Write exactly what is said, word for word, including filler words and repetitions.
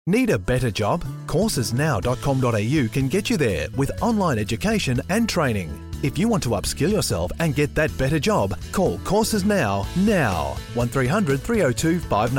Need a better job? courses now dot com dot a u can get you there with online education and training. If you want to upskill yourself and get that better job, call Courses Now now. one three hundred three oh two five nine